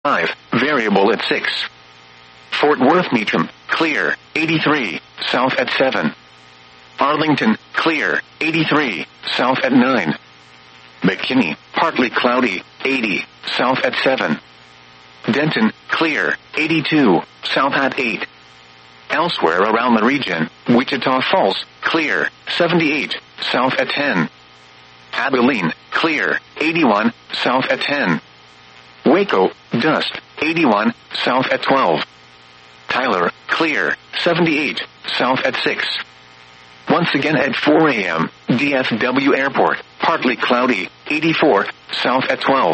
5, variable at 6. Fort Worth Meacham, clear, 83, south at 7. Arlington, clear, 83, south at 9. McKinney, partly cloudy, 80, south at 7. Denton, clear, 82, south at 8. Elsewhere around the region, Wichita Falls, clear, 78, south at 10. Abilene, clear, 81, south at 10. Waco, dust, 81, south at 12. Tyler, clear, 78, south at 6. Once again at 4 a.m., DFW Airport, partly cloudy, 84, south at 12.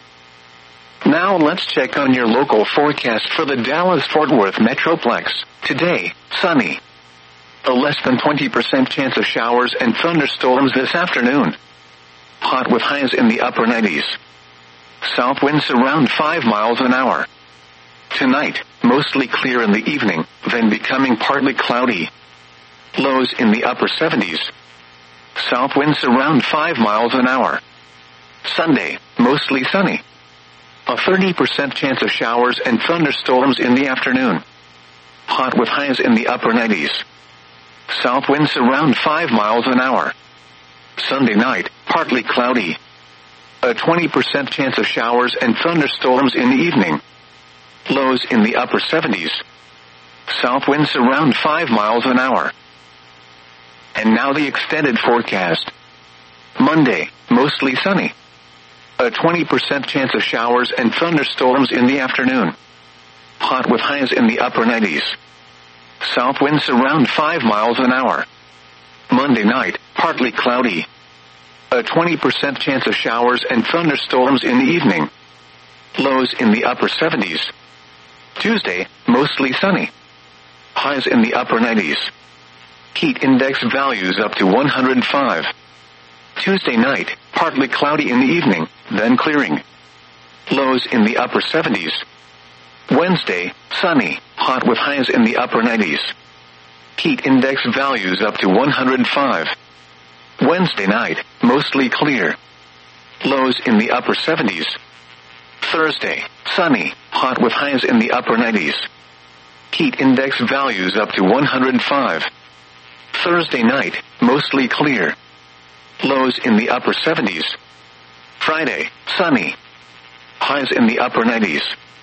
Now let's check on your local forecast for the Dallas-Fort Worth Metroplex. Today, sunny. A less than 20% chance of showers and thunderstorms this afternoon. Hot with highs in the upper 90s. South winds around 5 miles an hour. Tonight, mostly clear in the evening, then becoming partly cloudy. Lows in the upper 70s. South winds around 5 miles an hour. Sunday, mostly sunny. A 30% chance of showers and thunderstorms in the afternoon. Hot with highs in the upper 90s. South winds around 5 miles an hour. Sunday night, partly cloudy. A 20% chance of showers and thunderstorms in the evening. Lows in the upper 70s. South winds around 5 miles an hour. And now the extended forecast. Monday, mostly sunny. A 20% chance of showers and thunderstorms in the afternoon. Hot with highs in the upper 90s. South winds around 5 miles an hour. Monday night, partly cloudy. A 20% chance of showers and thunderstorms in the evening. Lows in the upper 70s. Tuesday, mostly sunny. Highs in the upper 90s. Heat index values up to 105. Tuesday night, partly cloudy in the evening, then clearing. Lows in the upper 70s. Wednesday, sunny, hot with highs in the upper 90s. Heat index values up to 105. Wednesday night, mostly clear. Lows in the upper 70s. Thursday, sunny, hot with highs in the upper 90s. Heat index values up to 105. Thursday night, mostly clear. Lows in the upper 70s. Friday, sunny. Highs in the upper 90s.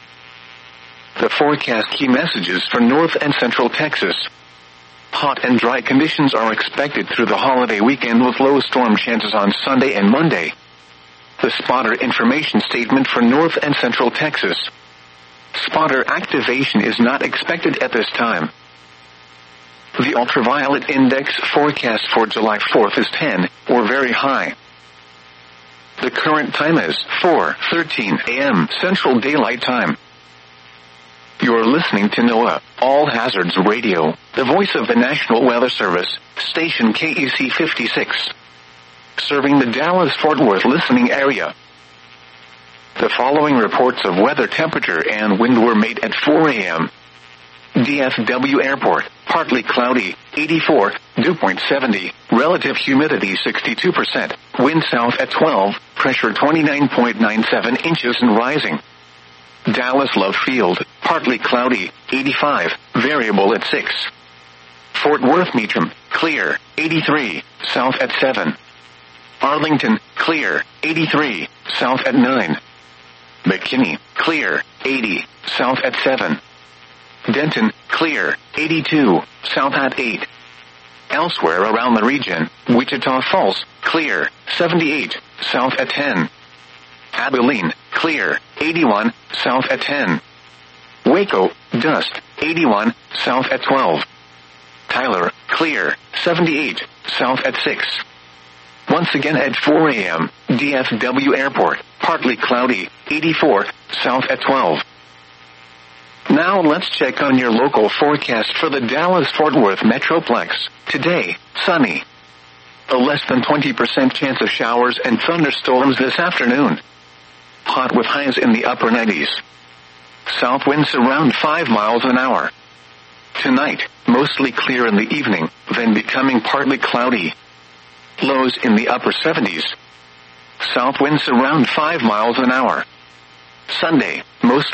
The forecast key messages for North and Central Texas. Hot and dry conditions are expected through the holiday weekend with low storm chances on Sunday and Monday. The spotter information statement for North and Central Texas. Spotter activation is not expected at this time. The ultraviolet index forecast for July 4th is 10, or very high. The current time is 4:13 a.m. Central Daylight Time. You're listening to NOAA, All Hazards Radio, the voice of the National Weather Service, station KEC 56. Serving the Dallas-Fort Worth listening area. The following reports of weather temperature and wind were made at 4 a.m. DFW Airport, partly cloudy, 84, dew point 70, relative humidity 62%, wind south at 12, pressure 29.97 inches and rising. Dallas Love Field, partly cloudy, 85, variable at 6. Fort Worth Meacham, clear, 83, south at 7. Arlington, clear, 83, south at 9. McKinney, clear, 80, south at 7. Denton, clear, 82, south at 8. Elsewhere around the region, Wichita Falls, clear, 78, south at 10. Abilene, clear, 81, south at 10. Waco, dust, 81, south at 12. Tyler, clear, 78, south at 6. Once again at 4 a.m., DFW Airport, partly cloudy, 84, south at 12. Now let's check on your local forecast for the Dallas-Fort Worth Metroplex. Today, sunny. A less than 20% chance of showers and thunderstorms this afternoon. Hot with highs in the upper 90s. South winds around 5 miles an hour. Tonight, mostly clear in the evening, then becoming partly cloudy. Lows in the upper 70s. South winds around 5 miles an hour. Sunday, most